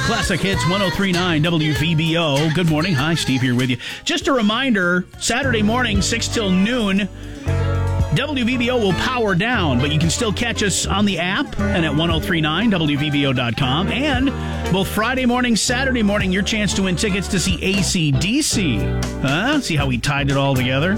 Classic Hits 103.9 WVBO. Good morning. Hi, Steve here with you. Just a reminder, Saturday morning, 6 till noon, WVBO will power down, but you can still catch us on the app and at 1039WVBO.com. And both Friday morning, Saturday morning, your chance to win tickets to see AC/DC. See how we tied it all together?